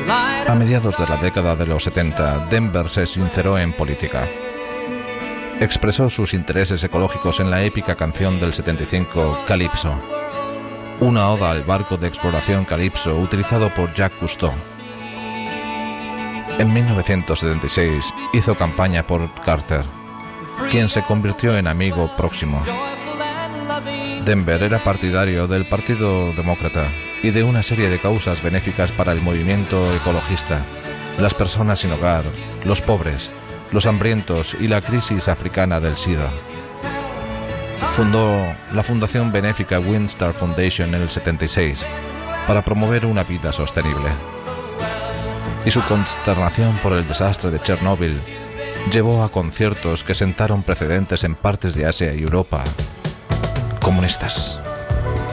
A mediados de la década de los 70, Denver se sinceró en política. Expresó sus intereses ecológicos en la épica canción del 75, Calypso, una oda al barco de exploración Calypso utilizado por Jacques Cousteau. En 1976 hizo campaña por Carter, quien se convirtió en amigo próximo. Denver era partidario del Partido Demócrata y de una serie de causas benéficas para el movimiento ecologista, las personas sin hogar, los pobres, los hambrientos y la crisis africana del SIDA. Fundó la fundación benéfica Windstar Foundation en el 76 para promover una vida sostenible. Y su consternación por el desastre de Chernóbil llevó a conciertos que sentaron precedentes en partes de Asia y Europa comunistas.